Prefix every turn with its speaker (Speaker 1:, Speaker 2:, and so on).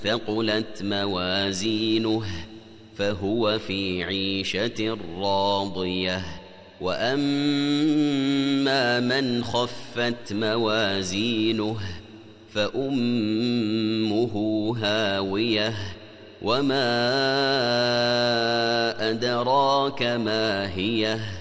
Speaker 1: ثقلت موازينه فهو في عيشة راضية وأما من خفت موازينه فأمه هاوية وما أدراك ما هي